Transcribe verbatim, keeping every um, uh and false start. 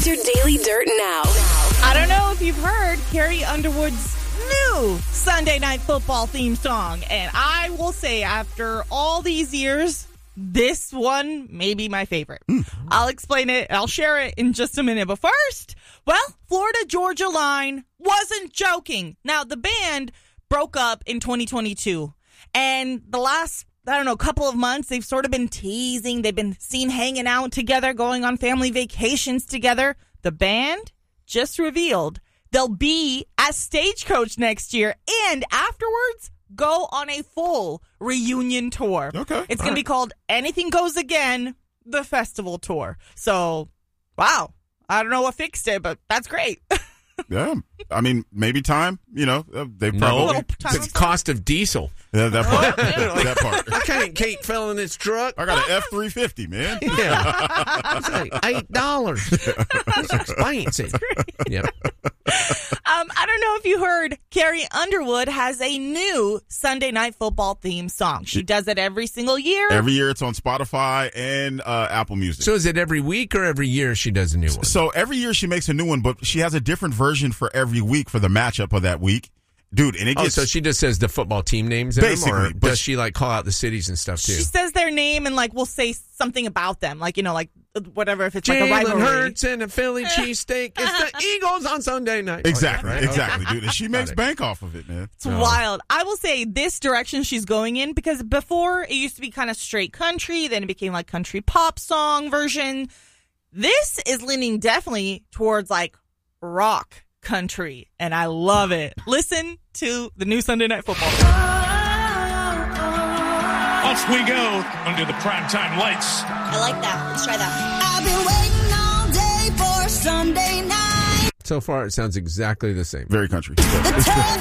Here's your Daily Dirt now. I don't know if you've heard Carrie Underwood's new Sunday Night Football theme song. And I will say, after all these years, this one may be my favorite. Mm. I'll explain it. I'll share it in just a minute. But first, well, Florida Georgia Line wasn't joking. Now, the band broke up in twenty twenty-two. And the last, I don't know, couple of months, they've sort of been teasing. They've been seen hanging out together, going on family vacations together. The band just revealed they'll be at Stagecoach next year and afterwards go on a full reunion tour. Okay. It's going to be called Anything Goes Again, the festival tour. So, wow. I don't know what fixed it, but that's great. Yeah. I mean, maybe time, you know, they No, probably. the cost of diesel. Yeah, that part. Oh, yeah. That part. I can't Kate fell in this truck. I got an F three fifty, man. Yeah. It's like eight dollars. It's expensive. Yep. Um, I don't know if you heard, Carrie Underwood has a new Sunday Night Football theme song. She does it every single year. Every year it's on Spotify and uh, Apple Music. So is it every week or every year she does a new one? So every year she makes a new one, but she has a different version for every week for the matchup of that week. Dude, and it Oh, gets... so she just says the football team names in Basically, them, or but does she like call out the cities and stuff too? She says their name and like we'll say something about them, like you know, like whatever. If it's like a Jalen rivalry, Hurts and a Philly cheesesteak. It's the Eagles on Sunday night. Exactly, Oh, yeah, right? exactly, Okay. dude. And she makes bank off of it, man. It's wild. I will say this direction she's going in because before it used to be kind of straight country, then it became like country pop song version. This is leaning definitely towards like rock country, and I love it. Listen to the new Sunday Night Football. Off we go under the primetime lights. I like that. Let's try that. I've been waiting all day for Sunday night. So far, it sounds exactly the same. Very country. The